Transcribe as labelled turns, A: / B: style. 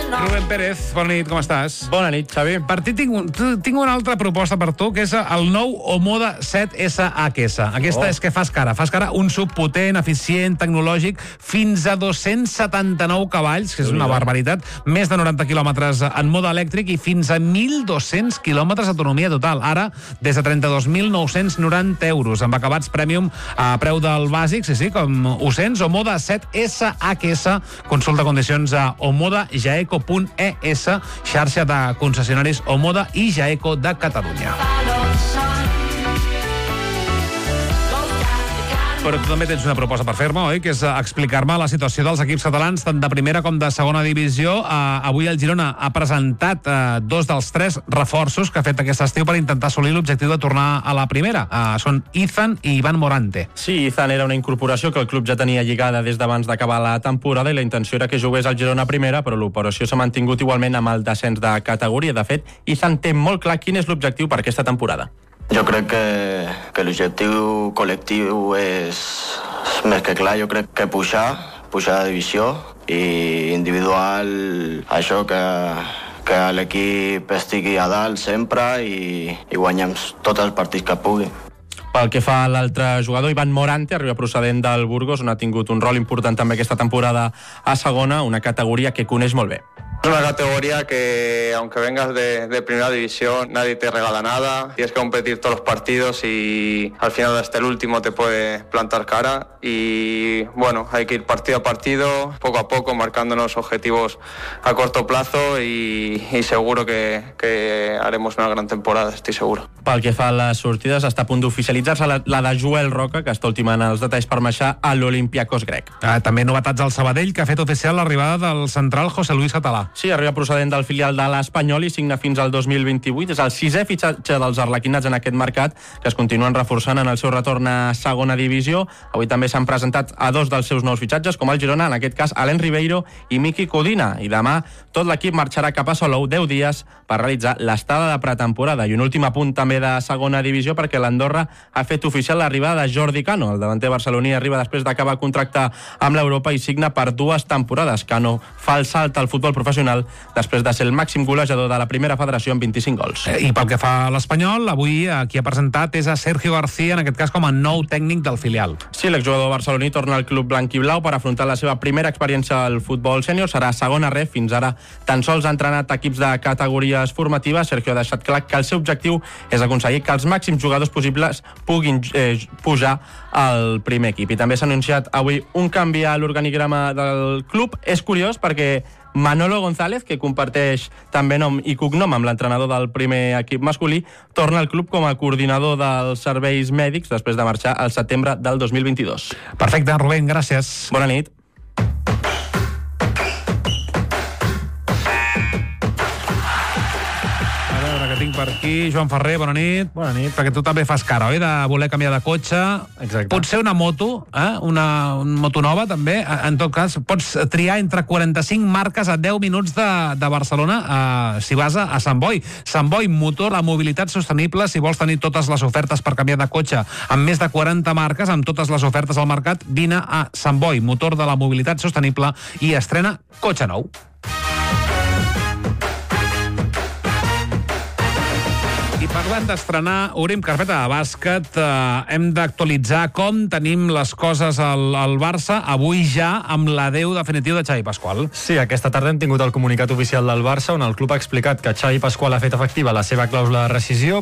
A: Rubén Pérez, bona nit, com estàs?
B: Bona nit, Xavi.
A: Per ti tinc una altra proposta per tu, que és el nou Omoda 7S-AQS. Aquesta és que fas cara un sub potent, eficient, tecnològic, fins a 279 cavalls, que és una barbaritat, més de 90 quilòmetres en mode elèctric i fins a 1.200 quilòmetres d'autonomia total. Ara, des de 32.990 euros, amb acabats Premium a preu del bàsic, sí, com ho sents, Omoda 7S-AQS, consulta condicions a omodajaeco.es, xarxa de concessionaris Omoda i Jaeco de Catalunya. Però tu també tens una proposta per fer-me, oi? Que és explicar-me la situació dels equips catalans, tant de primera com de segona divisió. Avui el Girona ha presentat 2 dels 3 reforços que ha fet aquest estiu per intentar assolir l'objectiu de tornar a la primera. Són Izan i Ivan Morante.
B: Sí, Izan era una incorporació que el club ja tenia lligada des d'abans d'acabar la temporada i la intenció era que jugués al Girona a primera, però l'operació s'ha mantingut igualment amb el descens de categoria. De fet, Izan té molt clar quin és l'objectiu per aquesta temporada.
C: Jo crec que l'objectiu col·lectiu és més que clar. Jo crec que pujar de divisió i individual, això que l'equip estigui a dalt sempre i guanyem tots els partits que pugui.
B: Pel que fa a l'altre jugador, Ivan Morante, arriba procedent del Burgos, on ha tingut un rol important també aquesta temporada a segona, una categoria que coneix molt bé.
D: Es una categoría que, aunque vengas de primera división, nadie te regala nada. Tienes que competir todos los partidos y al final hasta el último te puede plantar cara. Y bueno, hay que ir partido a partido, poco a poco, marcándonos objetivos a corto plazo y seguro que haremos una gran temporada, estoy seguro.
B: Pel que fa a les sortides, està a punt d'oficialitzar-se la de Joel Roca, que està ultimant els detalls per marxar a l'Olympiacos grec.
A: També novetats al Sabadell, que ha fet oficial l'arribada del central José Luis Català.
B: Sí, arriba procedent del filial de l'Espanyol i signa fins al 2028. És el 6è fitxatge dels arlequinats en aquest mercat, que es continuen reforçant en el seu retorn a segona divisió. Avui també s'han presentat a 2 dels seus nous fitxatges, com el Girona, en aquest cas Alain Ribeiro i Miki Codina. I demà tot l'equip marxarà cap a Salou 10 dies per realitzar l'estada de pretemporada. I un últim apunt també de segona divisió, perquè l'Andorra ha fet oficial l'arribada de Jordi Cano. El davanter barceloní arriba després d'acabar contracte amb l'Europa i signa per 2 temporades. Cano fa el salt al futbol professional després de ser el màxim golejador de la primera federació amb 25 gols.
A: I pel que fa a l'Espanyol, avui qui ha presentat és a Sergio García, en aquest cas com a nou tècnic del filial.
B: Sí, l'exjugador barceloní torna al club blanc i blau per afrontar la seva primera experiència al futbol sènior. Serà segona ref. Fins ara tan sols ha entrenat equips de categories formatives. Sergio ha deixat clar que el seu objectiu és aconseguir que els màxims jugadors possibles puguin pujar al primer equip. I també s'ha anunciat avui un canvi a l'organigrama del club. És curiós perquè Manolo González, que comparteix també nom i cognom amb l'entrenador del primer equip masculí, torna al club com a coordinador dels serveis mèdics després de marxar al setembre del 2022.
A: Perfecte, Rubén, gràcies.
B: Bona nit.
A: Tinc per aquí Joan Ferrer, bona nit.
E: Bona nit.
A: Perquè tu també fas cara, oi, de voler canviar de cotxe.
E: Exacte.
A: Potser una moto, una moto nova també. En tot cas, pots triar entre 45 marques a 10 minuts de Barcelona si vas a Sant Boi. Sant Boi, motor a mobilitat sostenible. Si vols tenir totes les ofertes per canviar de cotxe amb més de 40 marques, amb totes les ofertes al mercat, vine a Sant Boi, motor de la mobilitat sostenible, i estrena cotxe nou. I parlant d'estrenar, obrim carpeta de bàsquet. Hem d'actualitzar com tenim les coses al Barça, avui ja amb l'adeu definitiu de Xavi Pasqual.
E: Sí, aquesta tarda hem tingut el comunicat oficial del Barça, on el club ha explicat que Xavi Pasqual ha fet efectiva la seva clàusula de rescisió,